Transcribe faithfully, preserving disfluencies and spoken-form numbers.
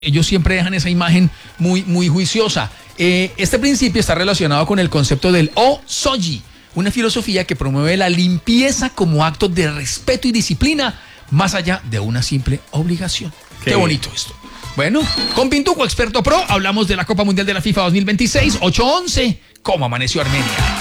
ellos siempre dejan esa imagen muy, muy juiciosa. Eh, este principio está relacionado con el concepto del o-soji, una filosofía que promueve la limpieza como acto de respeto y disciplina, más allá de una simple obligación. Qué, Qué bonito esto. Bueno, con Pintuco, experto pro, hablamos de la Copa Mundial de la FIFA dos mil veintiséis, ocho once. ¿Cómo amaneció Armenia?